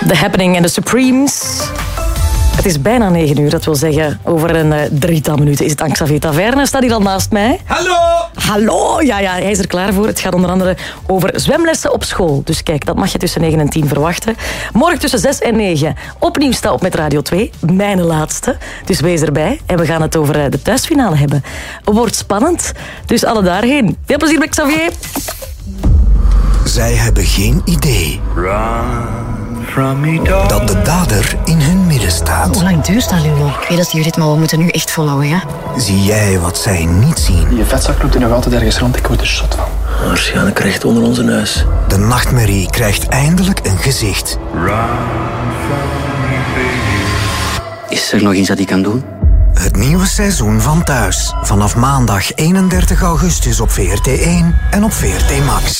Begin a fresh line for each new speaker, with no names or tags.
The Happening en de Supremes. Het is bijna 9 uur, dat wil zeggen over een 3-tal minuten is het aan Xavier Taverne. Staat hier al naast mij.
Hallo!
Hallo! Ja, hij is er klaar voor. Het gaat onder andere over zwemlessen op school. Dus kijk, dat mag je tussen 9 en 10 verwachten. Morgen tussen 6 en 9 opnieuw Sta op met Radio 2. Mijn laatste. Dus wees erbij. En we gaan het over de thuisfinale hebben. Wordt spannend. Dus alle daarheen. Veel plezier met Xavier.
Zij hebben geen idee dat de dader in hun midden staat.
Hoe lang duurt dat, Lulo? Ik weet dat jullie dit, maar we moeten nu echt volhouden, ja?
Zie jij wat zij niet zien?
Je vetzak loopt er nog altijd ergens rond, ik word er zot van.
Waarschijnlijk recht onder onze neus.
De nachtmerrie krijgt eindelijk een gezicht.
Is er nog iets dat ik kan doen?
Het nieuwe seizoen van Thuis. Vanaf maandag 31 augustus op VRT1 en op VRT Max.